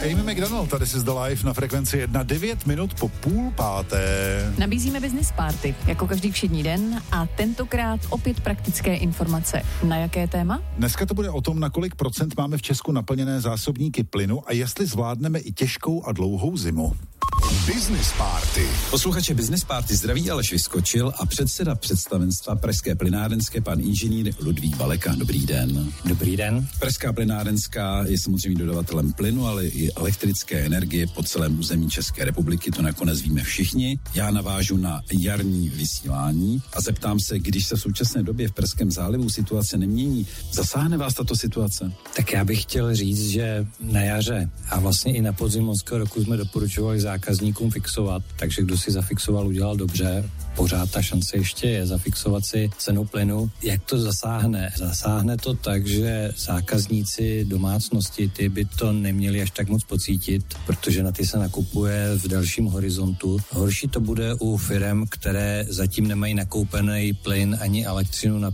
Amy McDonald, tady si zda live na frekvenci 1, 9 minut po 4:30. Nabízíme Business Party, jako každý všední den a tentokrát opět praktické informace. Na jaké téma? Dneska to bude o tom, na kolik procent máme v Česku naplněné zásobníky plynu a jestli zvládneme i těžkou a dlouhou zimu. Business Party. Posluchače Business Party zdraví Aleš Vyskočil a předseda představenstva Pražské plynárenské pan inženýr Ludvík Baleka. Dobrý den. Dobrý den. Pražská plynárenská je samozřejmě dodavatelem plynu, ale i elektrické energie po celém území České republiky, to nakonec víme všichni. Já navážu na jarní vysílání a zeptám se, když se v současné době v Pražském zálivu situace nemění, zasáhne vás tato situace? Tak já bych chtěl říct, že na jaře a vlastně i na podzim loňského roku jsme doporučovali zákazníkům fixovat, takže kdo si zafixoval, udělal dobře. Pořád ta šance ještě je zafixovat si cenu plynu. Jak to zasáhne? Zasáhne to tak, že zákazníci domácnosti, ty by to neměli až tak moc pocítit, protože na ty se nakupuje v dalším horizontu. Horší to bude u firem, které zatím nemají nakoupený plyn ani elektřinu na